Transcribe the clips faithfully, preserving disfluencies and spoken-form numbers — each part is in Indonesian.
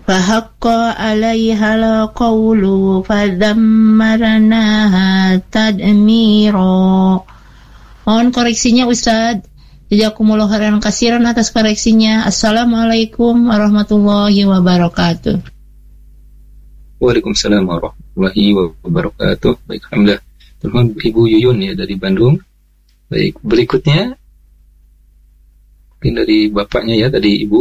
fahaqqa 'alaihal qawlu fadammarnaha tadmira. Mohon koreksinya Ustaz. Jazakumullah khairan katsiran atas koreksinya. Assalamualaikum warahmatullahi wabarakatuh. Waalaikumsalam warahmatullahi wabarakatuh. Baik, alhamdulillah. Telepon Ibu Yuyun ya dari Bandung. Baik, berikutnya mungkin dari bapaknya ya, tadi Ibu.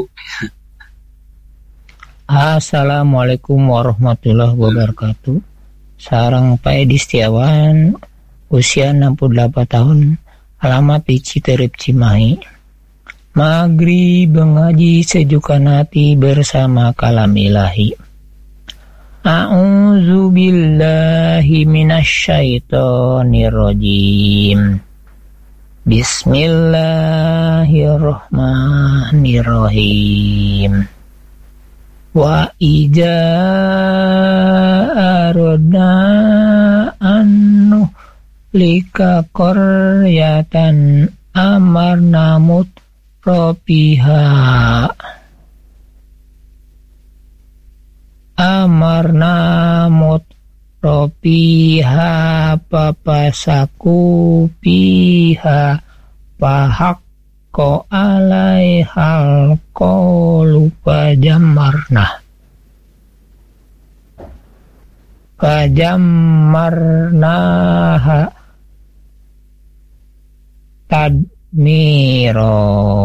Assalamualaikum warahmatullahi wabarakatuh. Sarang Pak Edi Setiawan, usia enam puluh delapan tahun, alamat di Citerep Cimahi. Maghrib mengaji sejukkan hati bersama kalam ilahi. A'udzu billahi minasyaitonir rajim. Bismillahirrahmanirrahim. Wa ija aradna annu lika qaryatan amarna mutrafiha amarna mutrafiha papasaku piha pahakko alaihal qawlu pajamarna pajamarnaha tadmiro.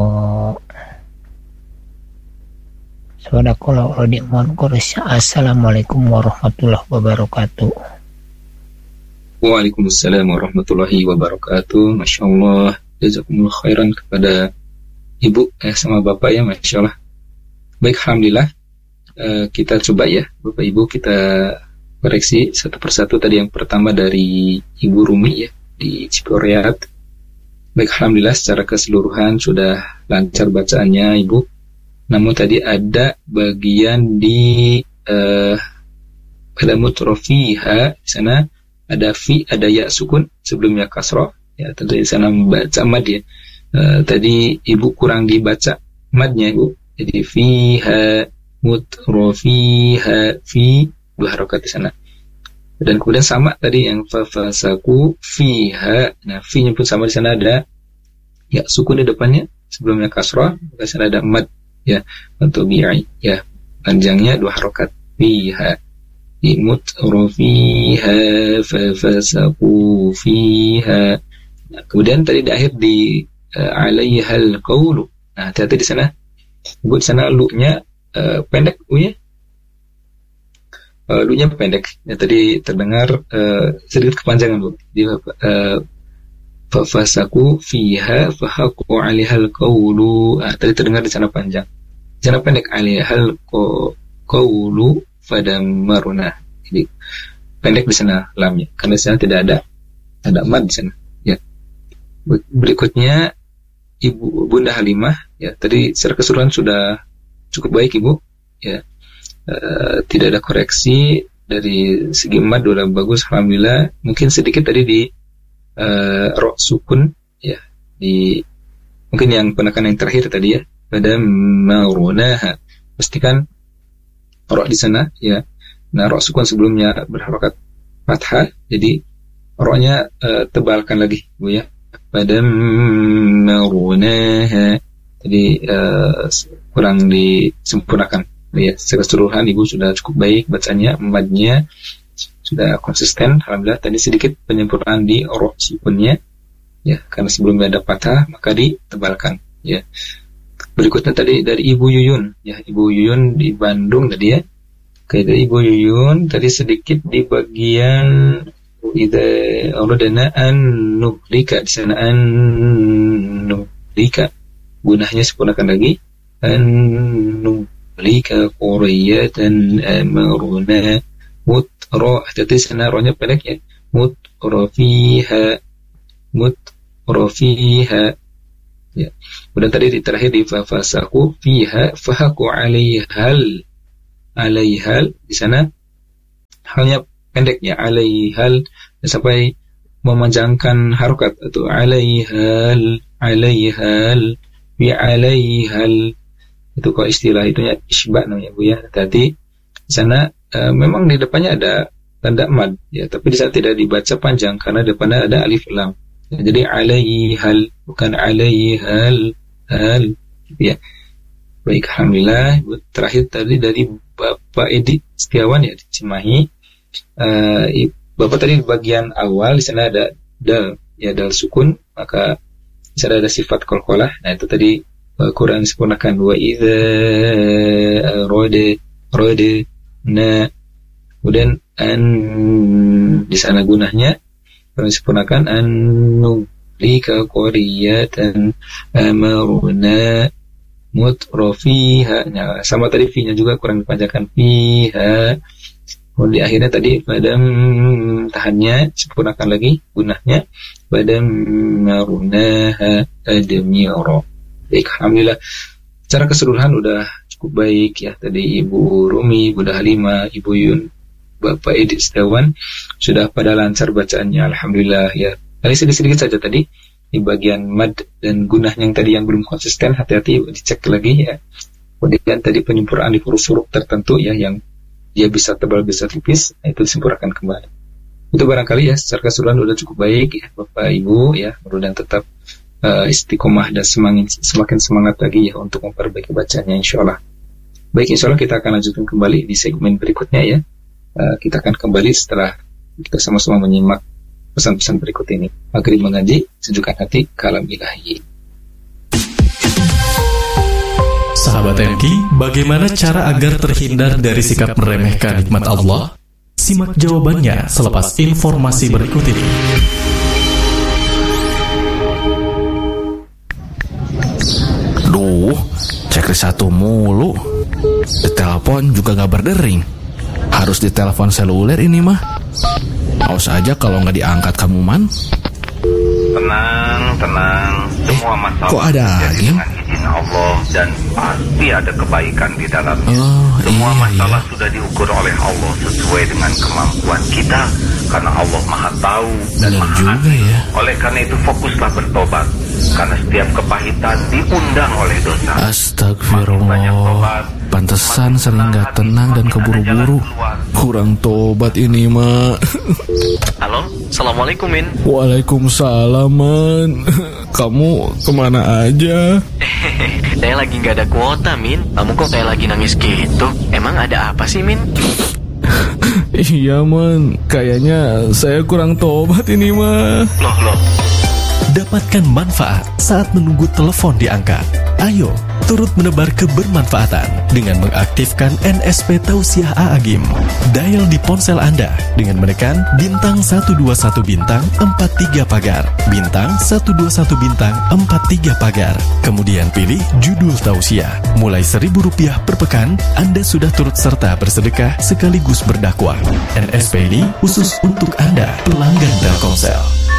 Sadaqallahu aladzim. Assalamualaikum warahmatullahi wabarakatuh. Waalaikumsalam warahmatullahi wabarakatuh. Masya Allah, jazakumullah khairan kepada Ibu eh, sama Bapak ya, Masya Allah. Baik, alhamdulillah. Uh, kita coba ya, Bapak Ibu, kita koreksi satu persatu. Tadi yang pertama dari Ibu Rumi ya, di Ciporeat. Baik, alhamdulillah secara keseluruhan sudah lancar bacaannya Ibu. Namun tadi ada bagian di uh, pada mutrofiha di sana ada fi, ada ya sukun sebelumnya kasroh ya, tentu di sana membaca mad ya. Uh, tadi Ibu kurang dibaca madnya Ibu. Jadi fiha mutrofiha, fi dua harokat di sana. Dan kemudian sama tadi yang fafasaku fiha. Nah, fi-nya pun sama di sana ada ya sukun di depannya sebelumnya kasroh, di sana ada mad ya, untuk bi'i ya, panjangnya dua harokat fiha. Mutrofiha fafasaku fiha. Nah, kemudian tadi di akhir di uh, alaihal qawlu. Nah, hati-hati di sana. Ibu di sana lu-nya uh, pendek, u-nya. Uh, lu-nya pendek. Ya, tadi terdengar uh, sedikit kepanjangan, Bu. Di uh, fafasaku fiha fahaku alaihal qawlu. Ah, tadi terdengar di sana panjang. Di sana pendek, alaihal qawlu fadamaruna. Jadi pendek di sana lamnya, karena di sana tidak ada ada mad di sana. Ya. Berikutnya Ibu Bunda Halimah ya, tadi secara keseluruhan sudah cukup baik Ibu ya. Uh, tidak ada koreksi dari segi mad, sudah bagus alhamdulillah. Mungkin sedikit tadi di uh, ro sukun ya, di mungkin yang penekanan yang terakhir tadi ya, pada maurunaha, pastikan ro di sana ya. Nah, ro sukun sebelumnya berharokat fathah, jadi ro-nya uh, tebalkan lagi Bu ya. Pada maurunaha, jadi uh, kurang disempurnakan ya. Secara keseluruhan Ibu sudah cukup baik bacanya, madnya sudah konsisten alhamdulillah. Tadi sedikit penyempurnaan di ro sukunnya ya, karena sebelumnya ada patah maka ditebalkan ya. Berikutnya tadi dari Ibu Yuyun ya, Ibu Yuyun di Bandung tadi ya. Kayak dari Ibu Yuyun tadi sedikit di bagian idza aradna an nuhlika, di sana an nuhlika, gunahnya sempurnakan lagi, an nuhlika qaryatan amarna mutra, hati-hati sana rohnya pendek ya, mutrafiha mutrafiha ya. Kemudian tadi di terakhir di fafasaku fiha fahaku alaihal alaihal, di sana halnya pendek ya, alaihal sampai memanjangkan harokat atau alaihal alaihal fi alaihal Itu kalau istilah itunya isba namanya Bu ya. Tadi di sana uh, memang di depannya ada tanda mad ya, tapi di sana tidak dibaca panjang karena depannya ada alif lam. Ya, jadi alaihi hal bukan alaihi hal hal gitu ya. Baik, alhamdulillah. Terakhir tadi dari Bapak Edi Setiawan ya di Cimahi. Uh, Bapak tadi di bagian awal di sana ada dal ya, dal sukun, maka di sana ada sifat qalqalah. Nah itu tadi uh, Quran sempurnakan wa idza rode rode na, kemudian an di sana gunahnya Quran sempurnakan an nublika qariyatan amaruna mutrofiha. Nah, sama tadi fi-nya juga kurang dipanjangkan fiha. Kemudian di akhirnya tadi badam tahannya sempurnakan lagi gunahnya badam marunaha admiro. Baik, alhamdulillah. Secara keseluruhan udah cukup baik ya. Tadi Ibu Rumi, Bunda Halimah, Ibu Yun, Bapak Edi Setiawan sudah pada lancar bacaannya, alhamdulillah ya. Tadi sedikit-sedikit saja tadi di bagian mad dan gunah yang tadi yang belum konsisten, hati-hati dicek lagi ya. Kemudian tadi penyempurnaan di huruf-huruf tertentu ya yang dia bisa tebal bisa tipis, nah, itu disempurnakan kembali. Itu barangkali ya secara keseluruhan sudah cukup baik ya Bapak Ibu ya. Kemudian tetap uh, istiqomah dan semakin semakin semangat lagi ya untuk memperbaiki bacanya insyaallah. Baik, insyaallah kita akan lanjutkan kembali di segmen berikutnya ya. Uh, kita akan kembali setelah kita sama-sama menyimak pesan-pesan berikut ini. Maghrib mengaji, sejukkan hati, kalam ilahi. Sahabat M K, bagaimana cara agar terhindar dari sikap meremehkan nikmat Allah? Simak jawabannya selepas informasi berikut ini. Duh, checklist satu mulu. Ditelepon juga gak berdering. Harus ditelepon seluler ini mah. Awas aja kalau nggak diangkat kamu man. Tenang, tenang. Semua masalah kok ada angin? dengan izin Allah dan pasti ada kebaikan di dalamnya. Oh, Semua iya, masalah iya. sudah diukur oleh Allah sesuai dengan kemampuan kita, karena Allah Maha Tahu dan Benar Maha juga Adil. ya. Oleh karena itu fokuslah bertobat, karena setiap kepahitan diundang oleh dosa. Astagfirullah. Pantesan sering gak tenang dan keburu-buru. Kurang tobat ini mah. Halo, Assalamualaikum Min. Waalaikumsalam man. Kamu kemana aja? Saya lagi gak ada kuota Min. Kamu kok kayak lagi nangis gitu? Emang ada apa sih Min? Iya man, kayaknya saya kurang tobat ini mah. Loh loh. Dapatkan manfaat saat menunggu telepon diangkat. Ayo, turut menebar kebermanfaatan dengan mengaktifkan N S P Tausiah A A G I M. Dial di ponsel Anda dengan menekan bintang satu dua satu bintang empat tiga pagar, bintang satu dua satu bintang empat tiga pagar. Kemudian pilih judul Tausiah. Mulai seribu rupiah per pekan, Anda sudah turut serta bersedekah sekaligus berdakwah. N S P ini khusus untuk Anda, pelanggan Telkomsel.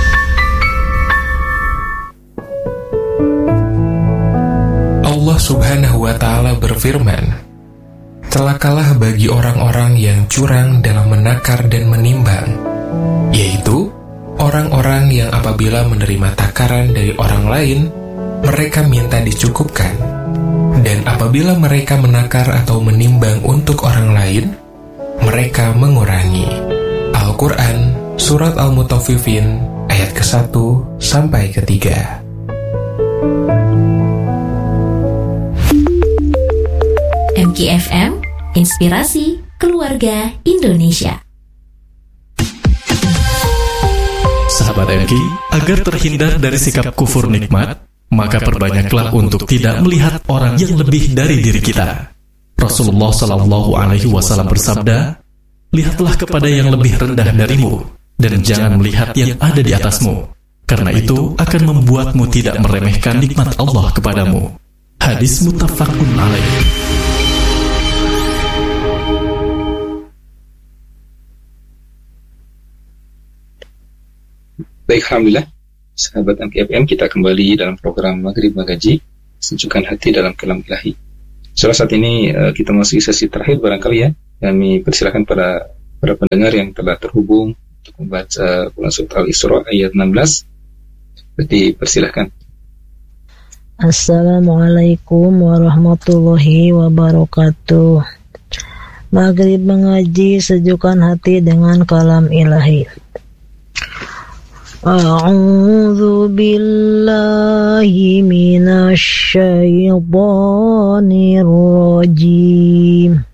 Allah Subhanahu wa Ta'ala berfirman, "Celakalah bagi orang-orang yang curang dalam menakar dan menimbang, yaitu orang-orang yang apabila menerima takaran dari orang lain, mereka minta dicukupkan, dan apabila mereka menakar atau menimbang untuk orang lain, mereka mengurangi." Al-Quran, Surat Al-Mutaffifin, ayat ke satu sampai ketiga. M K F M, Inspirasi Keluarga Indonesia. Sahabat M K, agar terhindar dari sikap kufur nikmat, maka perbanyaklah untuk tidak melihat orang yang lebih dari diri kita. Rasulullah Shallallahu Alaihi Wasallam bersabda, "Lihatlah kepada yang lebih rendah darimu, dan jangan melihat yang ada di atasmu, karena itu akan membuatmu tidak meremehkan nikmat Allah kepadamu." Hadis muttafaqun alaih. Baik, alhamdulillah. Sahabat M K F M, kita kembali dalam program Maghrib Mengaji, sejukkan hati dalam kalam ilahi. Soalnya saat ini uh, kita masih sesi terakhir barangkali ya. Kami persilakan para para pendengar yang telah terhubung untuk membaca Quran Surat Al-Isra ayat enam belas. Berarti persilahkan. Assalamualaikum warahmatullahi wabarakatuh. Maghrib mengaji, sejukkan hati dengan kalam ilahi. A'udzu billahi minasy syaithanir rajim.